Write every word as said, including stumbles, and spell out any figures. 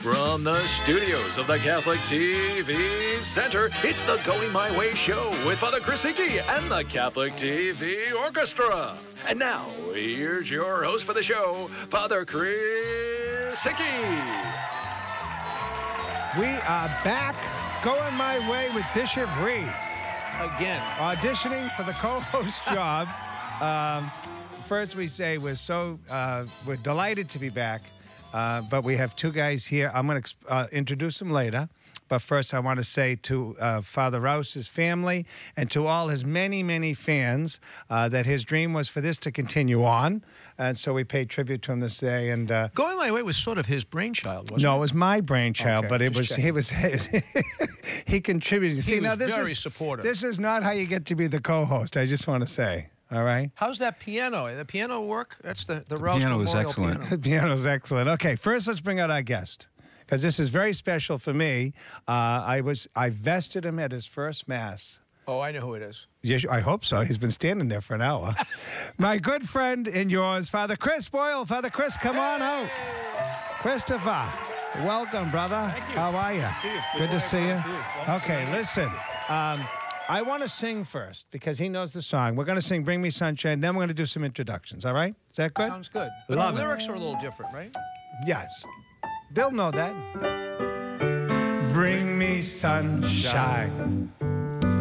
From the studios of the Catholic T V Center, it's the Going My Way show with Father Chris Hickey and the Catholic T V Orchestra. And now, here's your host for the show, Father Chris Hickey. We are back, going my way with Bishop Reed. Again. Auditioning for the co-host job. Um, first, we say we're so uh, we're delighted to be back, uh, but we have two guys here. I'm going to uh, introduce them later. But first, I want to say to uh, Father Rouse's family and to all his many, many fans uh, that his dream was for this to continue on. And so we paid tribute to him this day. And uh, Going My Way was sort of his brainchild, wasn't it? no, it was my brainchild, Okay, but it just was checking. he was he contributed. See, was now this very is supportive. This is not how you get to be the co-host. I just want to say, all right. How's that piano? The piano work? That's the the, Rouse piano was Memorial excellent. piano. The piano's excellent. Okay, first let's bring out our guest, because this is very special for me. Uh, I was I vested him at his first mass. Oh, I know who it is. Yes, I hope so. He's been standing there for an hour. My good friend and yours, Father Chris Boyle. Father Chris, come on out. Christopher, welcome, brother. Thank you. How are you? Good to see you. Good to see you. Good to see you. Okay, listen. Um, I want to sing first because he knows the song. We're going to sing Bring Me Sunshine, then we're going to do some introductions, all right? Is that good? Sounds good. But Love the it. lyrics are a little different, right? Yes. They'll know that. Bring me sunshine.